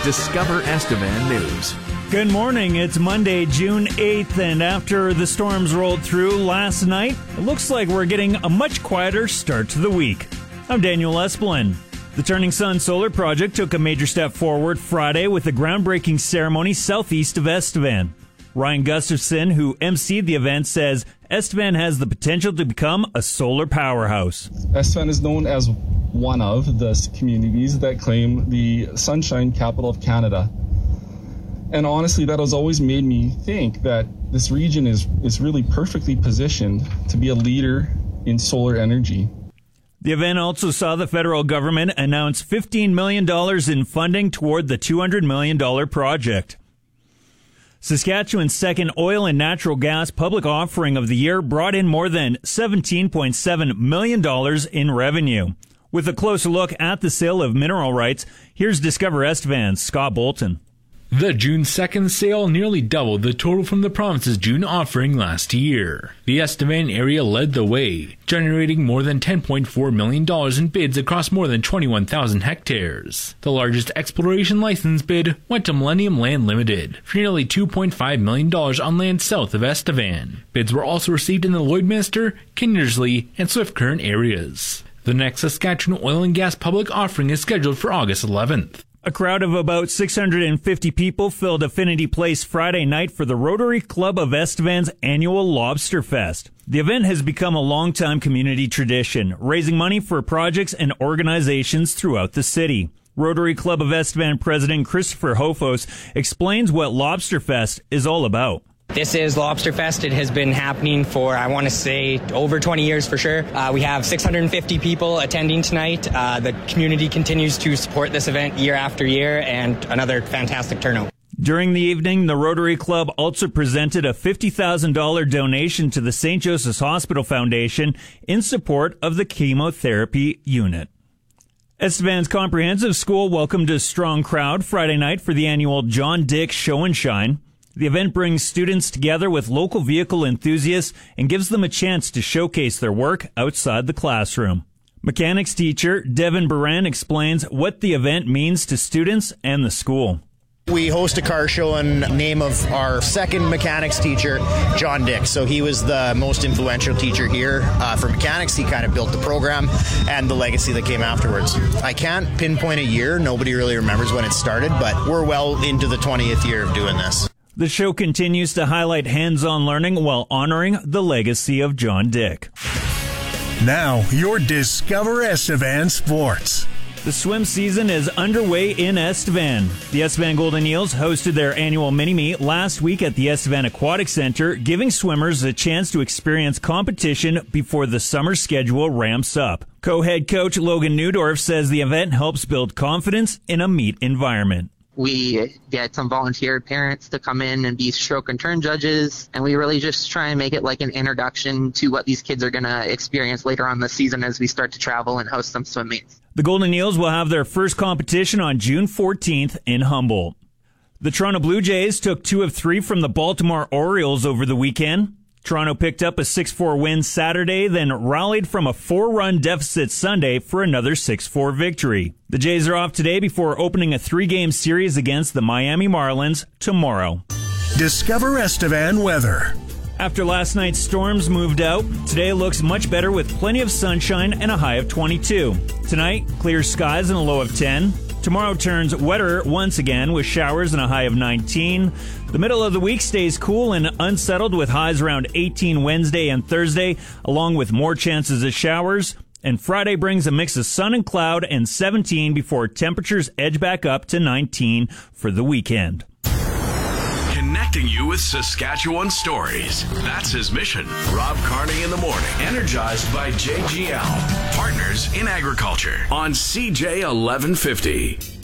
Discover Estevan News. Good morning. It's Monday, June 8th, and after the storms rolled through last night, it looks like we're getting a much quieter start to the week. I'm Daniel Esplin. The Turning Sun Solar Project took a major step forward Friday with a groundbreaking ceremony southeast of Estevan. Ryan Gustafson, who emceed the event, says Estevan has the potential to become a solar powerhouse. Estevan is known as one of the communities that claim the Sunshine Capital of Canada. And honestly, that has always made me think that this region is really perfectly positioned to be a leader in solar energy. The event also saw the federal government announce $15 million in funding toward the $200 million project. Saskatchewan's second oil and natural gas public offering of the year brought in more than $17.7 million in revenue. With a closer look at the sale of mineral rights, here's Discover Estevan's Scott Bolton. The June 2nd sale nearly doubled the total from the province's June offering last year. The Estevan area led the way, generating more than $10.4 million in bids across more than 21,000 hectares. The largest exploration license bid went to Millennium Land Limited for nearly $2.5 million on land south of Estevan. Bids were also received in the Lloydminster, Kindersley, and Swift Current areas. The next Saskatchewan oil and gas public offering is scheduled for August 11th. A crowd of about 650 people filled Affinity Place Friday night for the Rotary Club of Estevan's annual Lobster Fest. The event has become a long-time community tradition, raising money for projects and organizations throughout the city. Rotary Club of Estevan President Christopher Hofos explains what Lobster Fest is all about. This is Lobster Fest. It has been happening for, I want to say, over 20 years for sure. We have 650 people attending tonight. The community continues to support this event year after year, and another fantastic turnout. During the evening, the Rotary Club also presented a $50,000 donation to the St. Joseph's Hospital Foundation in support of the chemotherapy unit. Estevan's Comprehensive School welcomed a strong crowd Friday night for the annual John Dick Show and Shine. The event brings students together with local vehicle enthusiasts and gives them a chance to showcase their work outside the classroom. Mechanics teacher Devin Baran explains what the event means to students and the school. We host a car show in name of our second mechanics teacher, John Dick. So he was the most influential teacher here for mechanics. He kind of built the program and the legacy that came afterwards. I can't pinpoint a year. Nobody really remembers when it started, but we're well into the 20th year of doing this. The show continues to highlight hands-on learning while honoring the legacy of John Dick. Now, your Discover Estevan Sports. The swim season is underway in Estevan. The Estevan Golden Eels hosted their annual mini-meet last week at the Estevan Aquatic Center, giving swimmers a chance to experience competition before the summer schedule ramps up. Co-head coach Logan Newdorf says the event helps build confidence in a meet environment. We get some volunteer parents to come in and be stroke and turn judges, and we really just try and make it like an introduction to what these kids are going to experience later on this season as we start to travel and host some swim meets. The Golden Eels will have their first competition on June 14th in Humboldt. The Toronto Blue Jays took 2 of 3 from the Baltimore Orioles over the weekend. Toronto picked up a 6-4 win Saturday, then rallied from a 4-run deficit Sunday for another 6-4 victory. The Jays are off today before opening a 3-game series against the Miami Marlins tomorrow. Discover Estevan weather. After last night's storms moved out, today looks much better with plenty of sunshine and a high of 22. Tonight, clear skies and a low of 10. Tomorrow turns wetter once again with showers and a high of 19. The middle of the week stays cool and unsettled with highs around 18 Wednesday and Thursday, along with more chances of showers. And Friday brings a mix of sun and cloud and 17 before temperatures edge back up to 19 for the weekend. Connecting you with Saskatchewan stories. That's his mission. Rob Carney in the morning. Energized by JGL. Partners in Agriculture on CJ 1150.